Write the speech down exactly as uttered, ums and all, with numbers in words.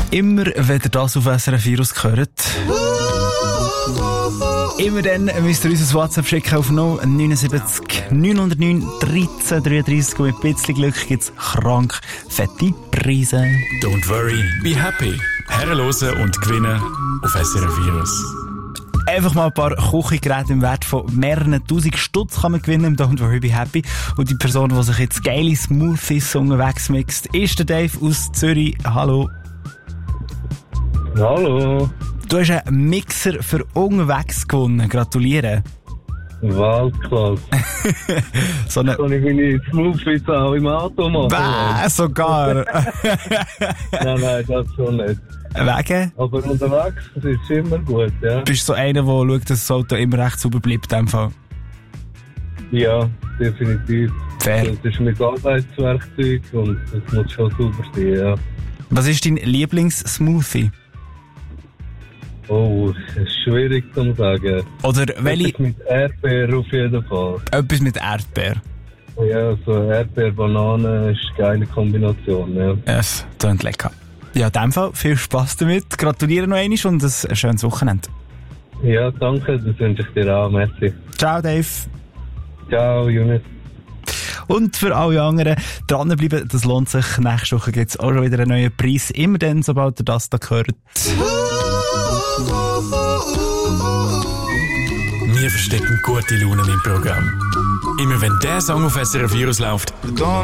Immer, wenn ihr das auf S R F Virus hört, immer dann müsst ihr uns ein WhatsApp schicken auf null neun sieben neun null neun dreizehn dreiunddreissig. Und mit ein bisschen Glück gibt es krank fette Preise. Don't worry, be happy. Herrenlosen und gewinnen auf S R F Virus. Einfach mal ein paar Küchengeräte im Wert von mehreren tausend Stutz kann man gewinnen im Don't Worry Be Happy. Und die Person, die sich jetzt geile Smoothies unterwegs mixt, ist der Dave aus Zürich. Hallo. Hallo. Du hast einen Mixer für unterwegs gewonnen. Gratuliere. Weltklasse. So eine... Kann ich meine Smoothies auch im Auto machen? Bäh, sogar. Nein, nein, das schon nicht. Wegen? Aber unterwegs ist immer gut, ja. Bist du so einer, der schaut, dass das Auto immer recht sauber bleibt, in dem Fall? Ja, definitiv. Fair. Das ist mit Arbeitswerkzeug und das muss schon sauber sein, ja. Was ist dein Lieblings-Smoothie? Oh, das ist schwierig zu sagen. Oder welche? Etwas mit Erdbeer auf jeden Fall. Etwas mit Erdbeer. Ja, so Erdbeer-Banane ist eine geile Kombination, ja. Es klingt lecker. Ja, in dem Fall viel Spass damit. Gratuliere noch einmal und ein schönes Wochenende. Ja, danke, das wünsche ich dir auch. Merci. Ciao, Dave. Ciao, Jonas. Und für alle anderen, dranbleiben, das lohnt sich. Nächste Woche gibt es auch schon wieder einen neuen Preis. Immer dann, sobald ihr das da hört. Wir verstecken gute Laune im Programm. Immer wenn der Song auf S R F Virus läuft,